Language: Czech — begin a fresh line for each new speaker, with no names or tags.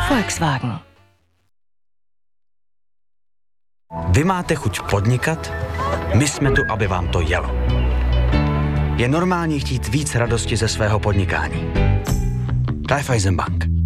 Volkswagen.
Vy máte chuť podnikat? My jsme tu, aby vám to jelo. Je normální chtít víc radosti ze svého podnikání. Raiffeisen Bank.